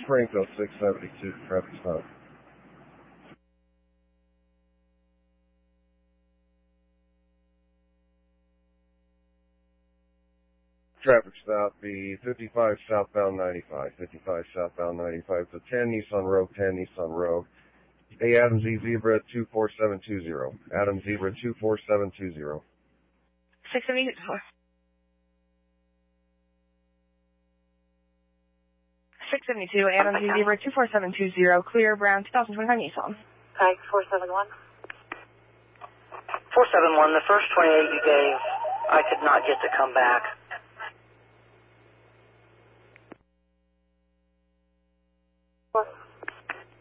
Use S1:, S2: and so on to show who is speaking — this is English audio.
S1: Springfield 672, traffic stop. Traffic stop, be 55 southbound 95, 55 southbound 95, to 10 Nissan Road, 10 Nissan Road. A Adam Z Zebra 24720. Adam Zebra 24720.
S2: 672. 672, Adam Z Zebra 24720, clear brown 2025 Nissan.
S3: Hi, 471. 471, the first 28 you gave, I could not get to come back.